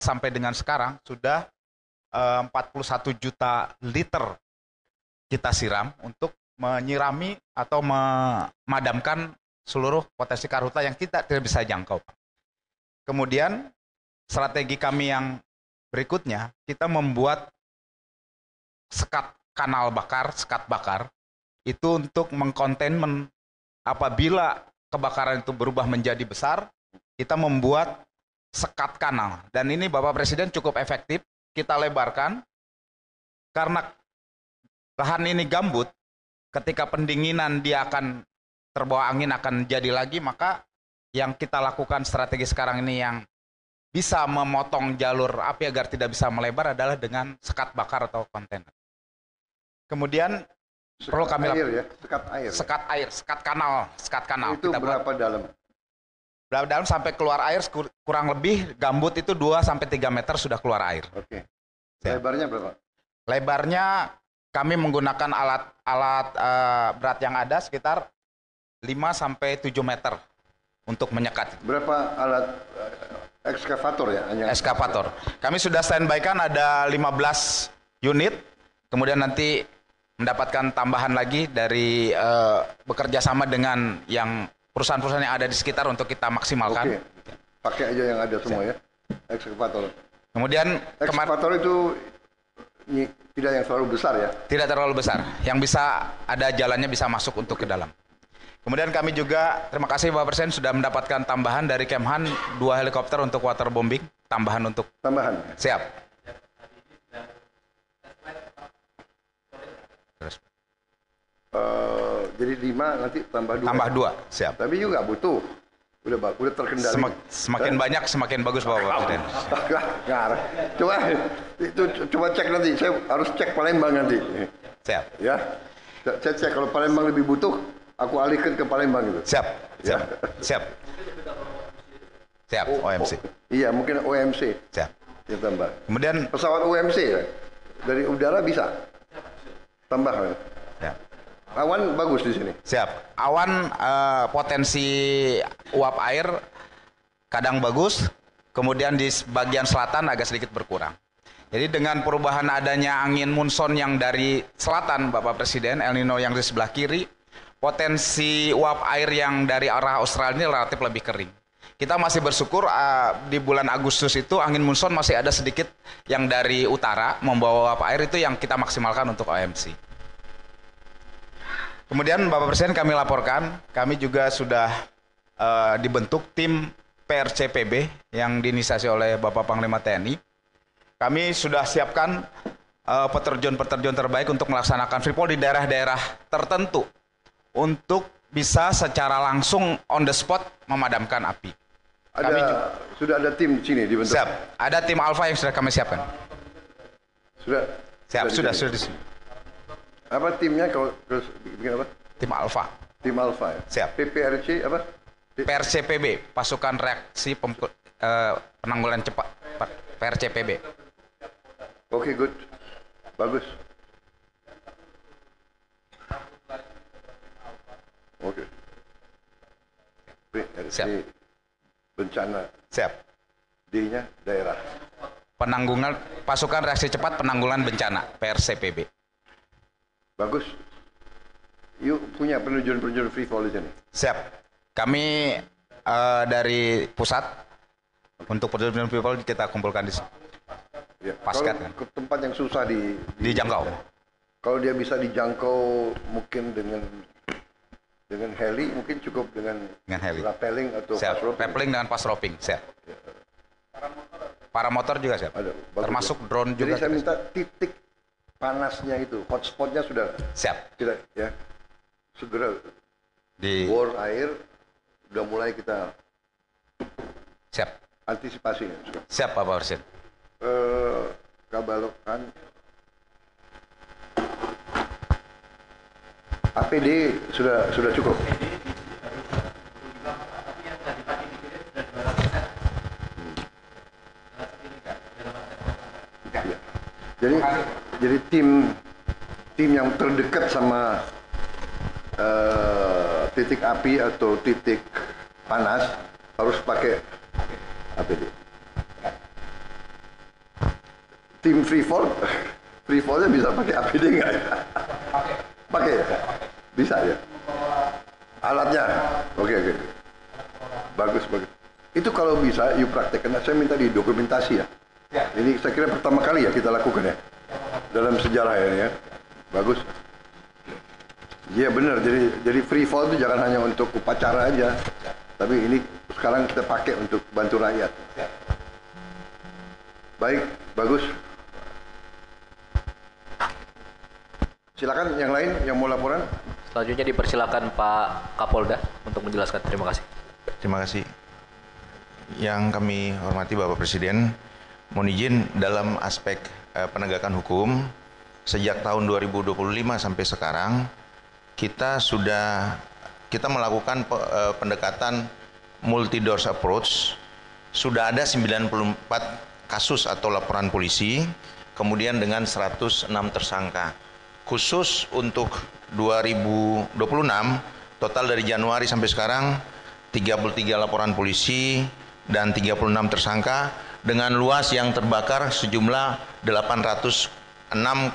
sampai dengan sekarang sudah 41 juta liter kita siram untuk menyirami atau memadamkan seluruh potensi karhutla yang kita tidak bisa jangkau. Kemudian strategi kami yang berikutnya, kita membuat sekat kanal bakar, sekat bakar, itu untuk mengkontainmen apabila kebakaran itu berubah menjadi besar, kita membuat sekat kanal. Dan ini Bapak Presiden cukup efektif, kita lebarkan, karena lahan ini gambut, ketika pendinginan dia akan terbawa angin akan jadi lagi, maka yang kita lakukan strategi sekarang ini yang bisa memotong jalur api agar tidak bisa melebar adalah dengan sekat bakar atau kontainer. Kemudian perlu kami air ya, sekat air. Sekat air, sekat kanal. Itu kita berapa dalam? Berapa dalam sampai keluar air kurang lebih gambut itu 2 sampai 3 meter sudah keluar air. Oke. Lebarnya berapa? Lebarnya kami menggunakan alat berat yang ada sekitar 5 sampai 7 meter untuk menyekat. Berapa alat ekskavator ya? Ekskavator. Kami sudah standby-kan ada 15 unit. Kemudian nanti mendapatkan tambahan lagi dari bekerja sama dengan yang perusahaan-perusahaan yang ada di sekitar untuk kita maksimalkan. Oke. Pakai aja yang ada semua ya, ekskavator. Kemudian ekskavator itu tidak yang terlalu besar ya? Tidak terlalu besar, yang bisa ada jalannya bisa masuk untuk ke dalam. Kemudian kami juga terima kasih Bapak Presiden sudah mendapatkan tambahan dari Kemhan 2 helikopter untuk waterbombing, tambahan untuk. Tambahan. Siap. Jadi 5 nanti tambah 2. Tambah 2, siap. Tapi juga butuh. Udah terkendali. Semakin banyak semakin bagus Bapak Presiden. Coba cek nanti. Saya harus cek Palembang nanti. Siap. Ya. Saya cek kalau Palembang lebih butuh, aku alihkan ke Palembang itu. Siap. Siap. Ya. Siap. Siap. OMC. Iya, mungkin OMC. Siap. Ya tambah. Kemudian pesawat OMC ya. Dari udara bisa. Tambah. Ya. Awan bagus di sini. Siap. Awan potensi uap air kadang bagus, kemudian di bagian selatan agak sedikit berkurang. Jadi dengan perubahan adanya angin monsun yang dari selatan, Bapak Presiden, El Nino yang di sebelah kiri, potensi uap air yang dari arah Australia ini relatif lebih kering. Kita masih bersyukur di bulan Agustus itu angin monsun masih ada sedikit yang dari utara membawa uap air, itu yang kita maksimalkan untuk OMC. Kemudian Bapak Presiden kami laporkan, kami juga sudah dibentuk tim PRCPB yang diinisiasi oleh Bapak Panglima TNI. Kami sudah siapkan peterjun-peterjun terbaik untuk melaksanakan free fall di daerah-daerah tertentu untuk bisa secara langsung on the spot memadamkan api. Sudah ada tim di sini dibentuk. Siap. Ada tim Alpha yang sudah kami siapkan. Sudah. Siap, sudah di sini. Apa timnya kalau bikin apa? Tim Alpha. Tim Alpha. Ya? Siap. PPRC apa? PRCPB, Pasukan Reaksi Penanggulangan Cepat. PRCPB. Oke, good. Bagus. Oke. PRC. Siap. Bencana. Siap. D-nya daerah. Pasukan Reaksi Cepat Penanggulangan Bencana, PRCPB. Bagus. Yuk punya penerjun-penerjun free fall di sini. Siap. Kami dari pusat untuk penerjun free fall kita kumpulkan di sini. Ya, Paskat kalau kan? ke tempat yang susah dijangkau. Kalau dia bisa dijangkau mungkin dengan heli, mungkin cukup dengan heli. rappelling atau Siap. fast roping. Rappelling dengan fast roping. Siap. Paramotor juga siap. Termasuk ya. drone juga. Jadi saya minta titik panasnya itu, hotspotnya sudah siap. Tidak ya, segera di bor air, udah mulai kita siap. Antisipasinya. Siap Bapak Presiden. Kabalokan APD sudah cukup. Jadi tim yang terdekat sama titik api atau titik panas harus pakai APD. tim Freefall-nya bisa pakai APD nggak ya? Pakai ya? Bisa ya? Alatnya? Oke. Bagus. Itu kalau bisa, you praktekkan. Saya minta di dokumentasi ya. Ini saya kira pertama kali ya kita lakukan ya. Dalam sejarah ya. Bagus. Iya benar, jadi Freefall itu jangan hanya untuk upacara aja. Tapi ini sekarang kita pakai untuk bantu rakyat. Baik, bagus. Silakan yang lain yang mau laporan. Selanjutnya dipersilakan Pak Kapolda untuk menjelaskan. Terima kasih. Terima kasih. Yang kami hormati Bapak Presiden, mohon izin dalam aspek penegakan hukum, sejak tahun 2025 sampai sekarang, kita melakukan pendekatan multi-doors approach. Sudah ada 94 kasus atau laporan polisi, kemudian dengan 106 tersangka. Khusus untuk 2026, total dari Januari sampai sekarang 33 laporan polisi dan 36 tersangka dengan luas yang terbakar sejumlah 806,57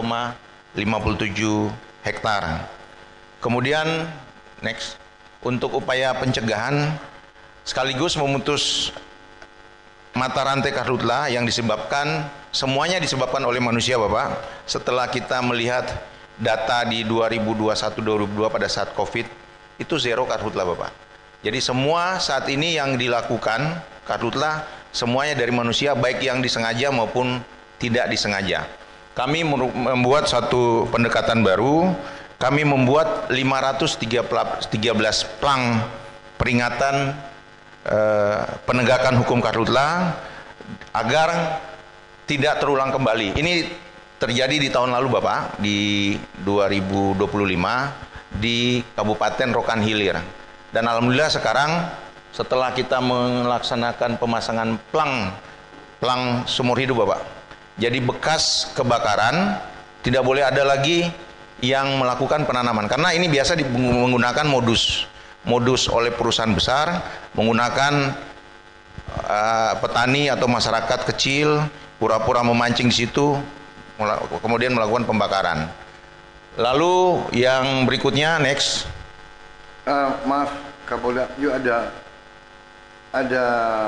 hektar. Kemudian next, untuk upaya pencegahan sekaligus memutus mata rantai karhutla yang semuanya disebabkan oleh manusia Bapak. Setelah kita melihat data di 2021-2022 pada saat COVID, itu zero karhutla Bapak. Jadi semua saat ini yang dilakukan karhutla semuanya dari manusia, baik yang disengaja maupun tidak disengaja. Kami membuat satu pendekatan baru. Kami membuat 513 plang peringatan penegakan hukum karhutla agar tidak terulang kembali. Ini terjadi di tahun lalu Bapak, di 2025 di Kabupaten Rokan Hilir. Dan alhamdulillah sekarang setelah kita melaksanakan pemasangan plang seumur hidup Bapak, jadi bekas kebakaran tidak boleh ada lagi yang melakukan penanaman, karena ini biasa menggunakan modus oleh perusahaan besar, menggunakan petani atau masyarakat kecil pura-pura memancing di situ, kemudian melakukan pembakaran. Lalu yang berikutnya next. Maaf Kapolda, yuk ada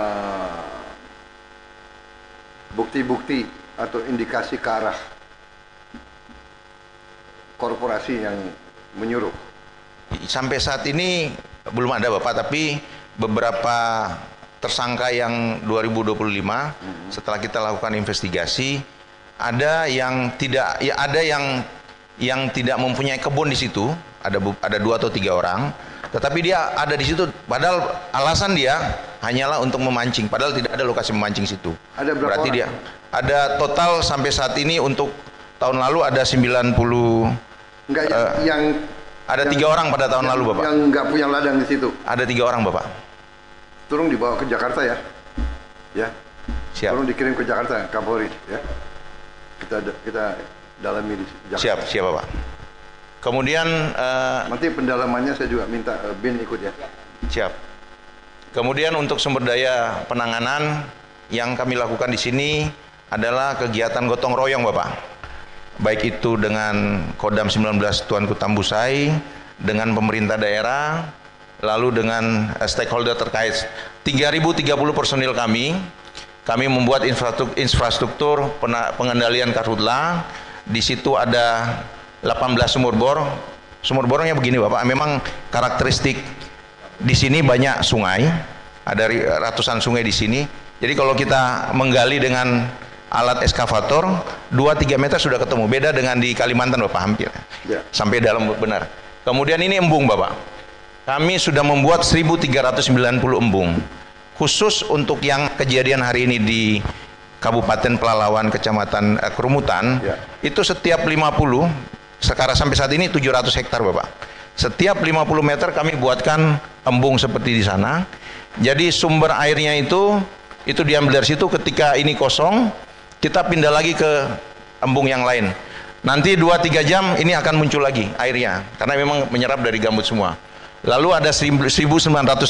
bukti-bukti atau indikasi ke arah korporasi yang menyuruh? Sampai saat ini belum ada Bapak, tapi beberapa tersangka yang 2025 setelah kita lakukan investigasi, ada yang tidak mempunyai kebun di situ, ada 2 atau 3 orang, tetapi dia ada di situ padahal alasan dia hanyalah untuk memancing, padahal tidak ada lokasi memancing situ. Ada berapa Berarti orang? dia ada total sampai saat ini untuk tahun lalu ada 90. Enggak, ada 3 orang pada tahun lalu Bapak. Yang nggak punya ladang di situ. Ada 3 orang Bapak. Tolong dibawa ke Jakarta ya. Ya. Siap. Tolong dikirim ke Jakarta, Kapolri ya. Kita dalami di Jakarta. Siap Bapak. Kemudian Nanti pendalamannya saya juga minta BIN ikut ya. siap. Kemudian untuk sumber daya penanganan yang kami lakukan di sini adalah kegiatan gotong royong Bapak. Baik itu dengan Kodam 19 Tuanku Tambusai, dengan pemerintah daerah, lalu dengan stakeholder terkait. 3.030 personil kami membuat infrastruktur pengendalian karhutla. Di situ ada 18 sumur bor. Sumur bornya begini Bapak, memang karakteristik di sini banyak sungai, ada ratusan sungai di sini. Jadi kalau kita menggali dengan alat eskavator 2-3 meter sudah ketemu. Beda dengan di Kalimantan Bapak, hampir Ya. sampai dalam benar. Kemudian ini embung Bapak. Kami sudah membuat 1.390 embung khusus untuk yang kejadian hari ini di Kabupaten Pelalawan, Kecamatan Kerumutan. Ya. Itu setiap 50, sekarang sampai saat ini 700 hektar Bapak. Setiap 50 meter kami buatkan embung seperti di sana. Jadi sumber airnya itu diambil dari situ. Ketika ini kosong, kita pindah lagi ke embung yang lain. Nanti 2-3 jam ini akan muncul lagi airnya, karena memang menyerap dari gambut semua. Lalu ada 1988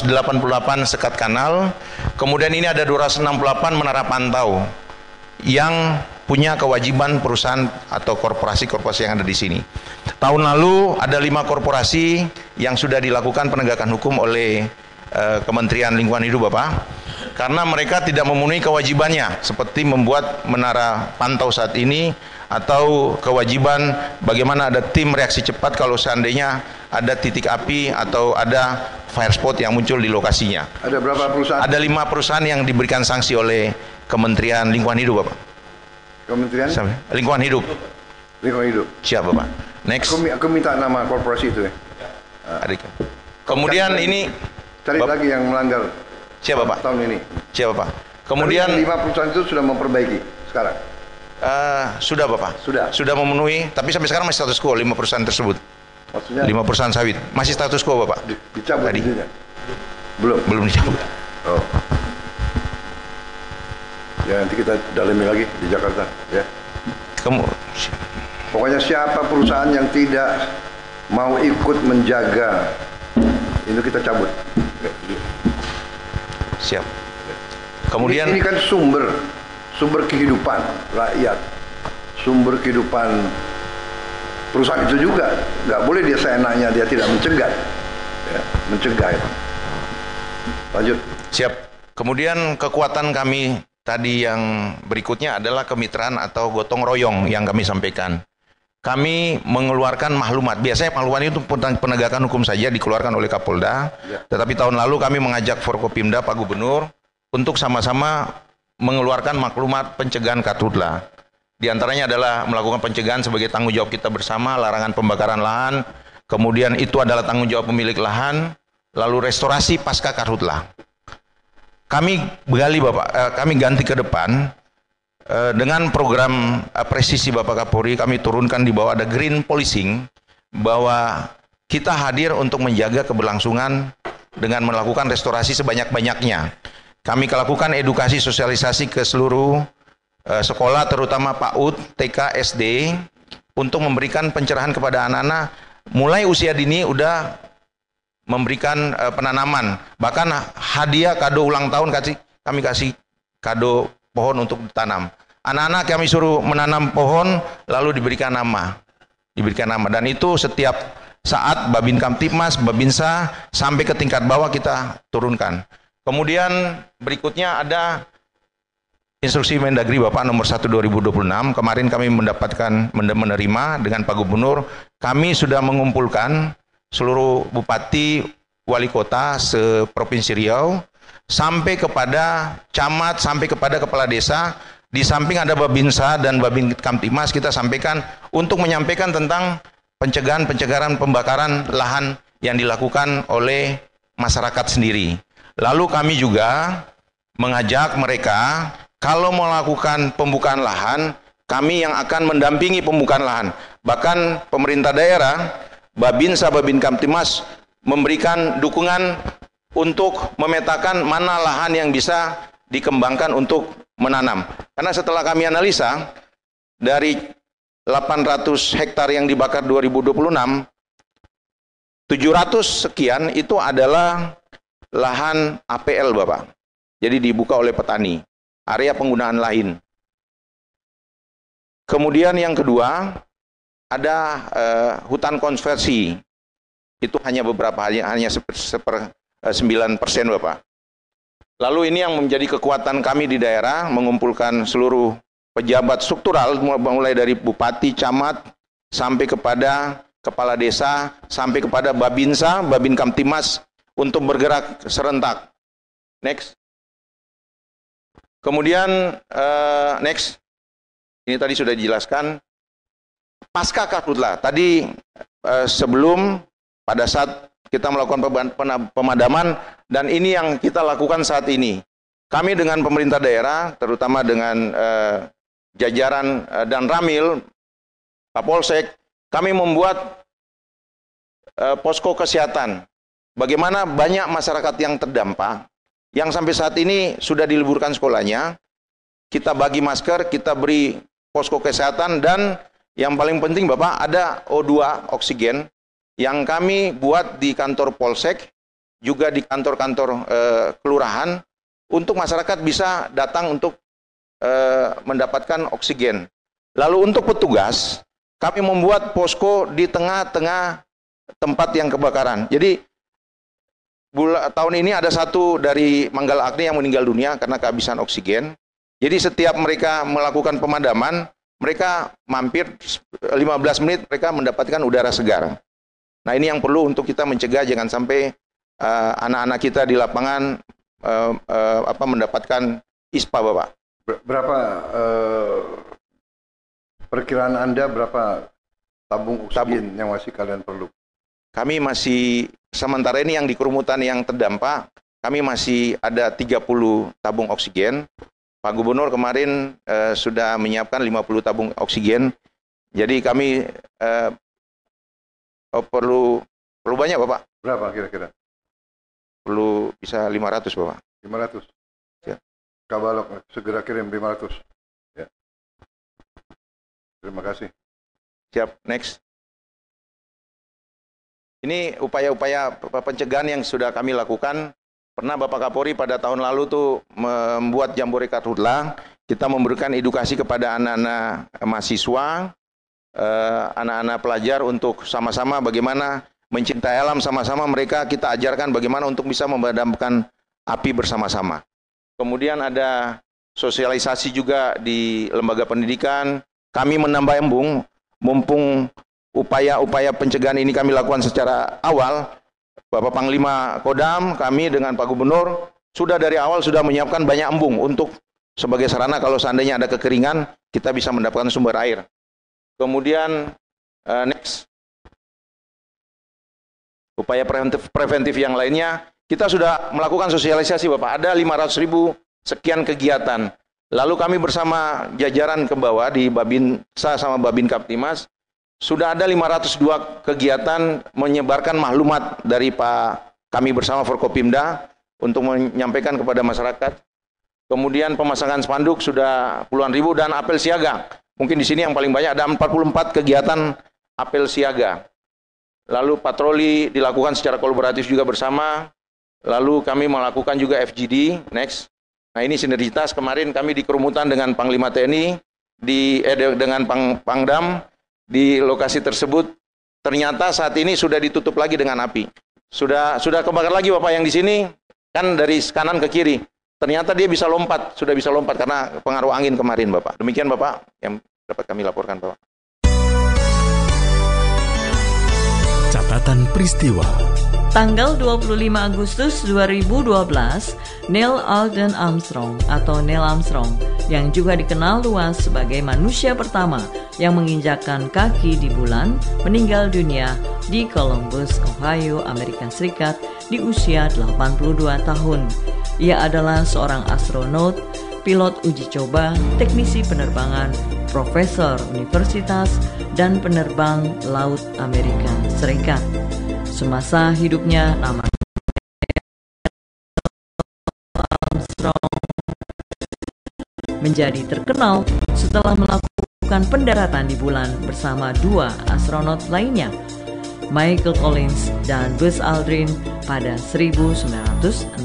sekat kanal, kemudian ini ada 268 menara pantau yang punya kewajiban perusahaan atau korporasi-korporasi yang ada di sini. Tahun lalu ada 5 korporasi yang sudah dilakukan penegakan hukum oleh Kementerian Lingkungan Hidup, Bapak, karena mereka tidak memenuhi kewajibannya seperti membuat menara pantau saat ini, atau kewajiban bagaimana ada tim reaksi cepat kalau seandainya ada titik api atau ada fire spot yang muncul di lokasinya. Ada berapa perusahaan? Ada 5 perusahaan yang diberikan sanksi oleh Kementerian Lingkungan Hidup, Bapak. Kementerian Lingkungan Hidup. Lingkungan Hidup. Siap, Bapak. Next. Aku minta nama korporasi itu ya. Kemudian ini cari lagi yang melanggar. Siap, Bapak. Tahun ini. Siap, Bapak. Kemudian 5 perusahaan itu sudah memperbaiki sekarang. Sudah, Bapak. Sudah memenuhi, tapi sampai sekarang masih status quo 5 perusahaan tersebut. Maksudnya 5 perusahaan sawit masih status quo, Bapak. Dicabut Tadi. izinnya? Belum Dicabut. Oh. Ya, nanti kita dalami lagi di Jakarta ya. Pokoknya siapa perusahaan yang tidak mau ikut menjaga itu kita cabut. Siap. Kemudian ini kan sumber kehidupan rakyat, sumber kehidupan perusahaan itu juga. Nggak boleh dia seenaknya dia tidak mencegah ya, mencegah itu. Lanjut. Siap. Kemudian kekuatan kami tadi yang berikutnya adalah kemitraan atau gotong royong yang kami sampaikan. Kami mengeluarkan maklumat. Biasanya maklumat itu penegakan hukum saja dikeluarkan oleh Kapolda. Ya. Tetapi tahun lalu kami mengajak Forkopimda, Pak Gubernur, untuk sama-sama mengeluarkan maklumat pencegahan karhutla. Di antaranya adalah melakukan pencegahan sebagai tanggung jawab kita bersama, larangan pembakaran lahan, kemudian itu adalah tanggung jawab pemilik lahan, lalu restorasi pasca karhutla. Kami begali, Bapak, kami ganti ke depan. Dengan program presisi Bapak Kapolri, kami turunkan di bawah ada green policing, bahwa kita hadir untuk menjaga keberlangsungan dengan melakukan restorasi sebanyak-banyaknya. Kami lakukan edukasi sosialisasi ke seluruh sekolah, terutama PAUD, TK, SD, untuk memberikan pencerahan kepada anak-anak mulai usia dini udah memberikan penanaman. Bahkan hadiah kado ulang tahun kami kasih kado pohon untuk ditanam. Anak-anak kami suruh menanam pohon lalu diberikan nama. Dan itu setiap saat Babin Kamtibmas, Babinsa sampai ke tingkat bawah kita turunkan. Kemudian berikutnya ada instruksi Mendagri Bapak nomor 1 2026. Kemarin kami menerima dengan Pak Gubernur. Kami sudah mengumpulkan seluruh bupati, wali kota se-Provinsi Riau, sampai kepada camat, sampai kepada kepala desa. Di samping ada Babinsa dan Babin Kamtibmas, kita sampaikan untuk menyampaikan tentang pencegahan pembakaran lahan yang dilakukan oleh masyarakat sendiri. Lalu kami juga mengajak mereka, kalau melakukan pembukaan lahan, kami yang akan mendampingi pembukaan lahan. Bahkan pemerintah daerah, Babinsa, Babin Kamtibmas memberikan dukungan untuk memetakan mana lahan yang bisa dikembangkan untuk menanam. Karena setelah kami analisa, dari 800 hektar yang dibakar 2026, 700 sekian itu adalah lahan APL, Bapak. Jadi dibuka oleh petani, area penggunaan lain. Kemudian yang kedua, ada hutan konversi. Itu hanya beberapa, hanya 9%, Bapak. Lalu ini yang menjadi kekuatan kami di daerah, mengumpulkan seluruh pejabat struktural, mulai dari bupati, camat, sampai kepada kepala desa, sampai kepada Babinsa, Babin Kamtibmas, untuk bergerak serentak. Next. Kemudian, next. Ini tadi sudah dijelaskan. Pasca karhutla, tadi sebelum, pada saat kita melakukan pemadaman, dan ini yang kita lakukan saat ini. Kami dengan pemerintah daerah, terutama dengan jajaran dan Ramil, Kapolsek, kami membuat posko kesehatan. Bagaimana banyak masyarakat yang terdampak, yang sampai saat ini sudah diliburkan sekolahnya, kita bagi masker, kita beri posko kesehatan, dan yang paling penting Bapak, ada O2, oksigen, yang kami buat di kantor Polsek, juga di kantor-kantor kelurahan, untuk masyarakat bisa datang untuk mendapatkan oksigen. Lalu untuk petugas, kami membuat posko di tengah-tengah tempat yang kebakaran. Jadi tahun ini ada satu dari Manggala Agni yang meninggal dunia karena kehabisan oksigen. Jadi setiap mereka melakukan pemadaman, mereka mampir 15 menit mereka mendapatkan udara segar. Nah ini yang perlu untuk kita mencegah jangan sampai anak-anak kita di lapangan mendapatkan ISPA, Bapak. Berapa perkiraan Anda berapa tabung oksigen yang masih kalian perlu? Kami masih, sementara ini yang di kerumutan yang terdampak, kami masih ada 30 tabung oksigen. Pak Gubernur kemarin sudah menyiapkan 50 tabung oksigen. Jadi kami perlu banyak, Bapak. Berapa kira-kira? Perlu bisa 500, Bapak. 500? Ya. Kabalok, segera kirim 500. Ya. Terima kasih. Siap, next. Ini upaya-upaya pencegahan yang sudah kami lakukan. Pernah Bapak Kapolri pada tahun lalu tuh membuat Jambore Karhutla. Kita memberikan edukasi kepada anak-anak mahasiswa, anak-anak pelajar untuk sama-sama bagaimana mencintai alam, sama-sama mereka kita ajarkan bagaimana untuk bisa memadamkan api bersama-sama. Kemudian ada sosialisasi juga di lembaga pendidikan. Kami menambah embung, mumpung upaya-upaya pencegahan ini kami lakukan secara awal. Bapak Panglima Kodam, kami dengan Pak Gubernur sudah dari awal sudah menyiapkan banyak embung untuk sebagai sarana kalau seandainya ada kekeringan kita bisa mendapatkan sumber air. Kemudian next, upaya preventif yang lainnya kita sudah melakukan sosialisasi, Bapak. Ada 500.000 sekian kegiatan. Lalu kami bersama jajaran ke bawah di Babinsa sama Babin Kaptimas sudah ada 502 kegiatan menyebarkan maklumat dari kami bersama Forkopimda untuk menyampaikan kepada masyarakat. Kemudian pemasangan spanduk sudah puluhan ribu dan apel siaga. Mungkin di sini yang paling banyak ada 44 kegiatan apel siaga. Lalu patroli dilakukan secara kolaboratif juga bersama. Lalu kami melakukan juga FGD. Next. Nah ini sinergitas kemarin kami di kerumutan dengan Panglima TNI, dengan Pangdam. Di lokasi tersebut ternyata saat ini sudah ditutup lagi dengan api. Sudah kebakar lagi, Bapak, yang di sini kan dari kanan ke kiri. Ternyata dia bisa lompat, sudah bisa lompat karena pengaruh angin kemarin, Bapak. Demikian, Bapak, yang dapat kami laporkan, Bapak. Catatan peristiwa. Tanggal 25 Agustus 2012, Neil Alden Armstrong atau Neil Armstrong yang juga dikenal luas sebagai manusia pertama yang menginjakkan kaki di bulan meninggal dunia di Columbus, Ohio, Amerika Serikat di usia 82 tahun. Ia adalah seorang astronot, pilot uji coba, teknisi penerbangan, profesor universitas, dan penerbang laut Amerika Serikat. Semasa hidupnya, nama Armstrong menjadi terkenal setelah melakukan pendaratan di bulan bersama dua astronot lainnya, Michael Collins dan Buzz Aldrin pada 1969.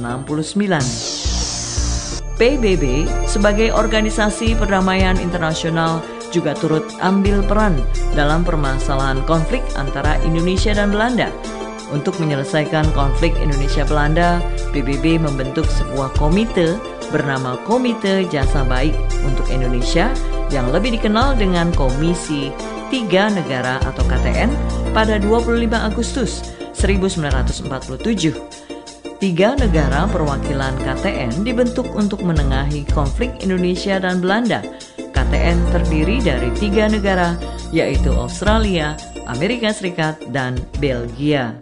PBB sebagai organisasi perdamaian internasional juga turut ambil peran dalam permasalahan konflik antara Indonesia dan Belanda. Untuk menyelesaikan konflik Indonesia-Belanda, PBB membentuk sebuah komite bernama Komite Jasa Baik untuk Indonesia yang lebih dikenal dengan Komisi Tiga Negara atau KTN pada 25 Agustus 1947. Tiga negara perwakilan KTN dibentuk untuk menengahi konflik Indonesia dan Belanda. KTN terdiri dari tiga negara, yaitu Australia, Amerika Serikat, dan Belgia.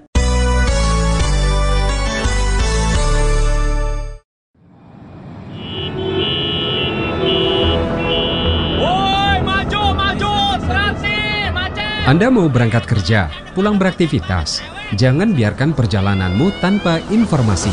Anda mau berangkat kerja, pulang beraktivitas, jangan biarkan perjalananmu tanpa informasi.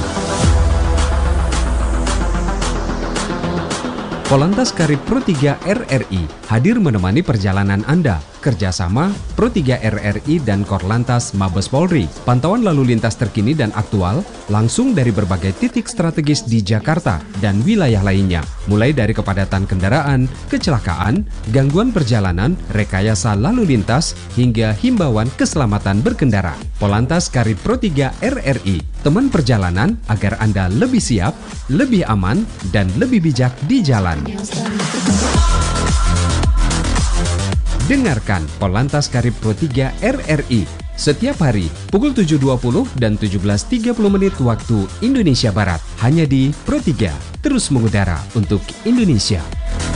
Polantas Karib Pro 3 RRI hadir menemani perjalanan Anda kerjasama Pro 3 RRI dan Korlantas Mabes Polri. Pantauan lalu lintas terkini dan aktual langsung dari berbagai titik strategis di Jakarta dan wilayah lainnya, mulai dari kepadatan kendaraan, kecelakaan, gangguan perjalanan, rekayasa lalu lintas, hingga himbauan keselamatan berkendara. Polantas Karib Pro 3 RRI, teman perjalanan agar Anda lebih siap, lebih aman, dan lebih bijak di jalan. Dengarkan Polantas Karib Pro 3 RRI setiap hari pukul 7.20 dan 17.30 menit waktu Indonesia Barat. Hanya di Pro 3, terus mengudara untuk Indonesia.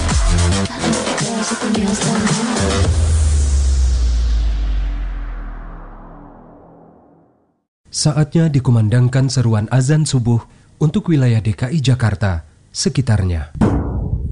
Saatnya dikumandangkan seruan azan subuh untuk wilayah DKI Jakarta sekitarnya.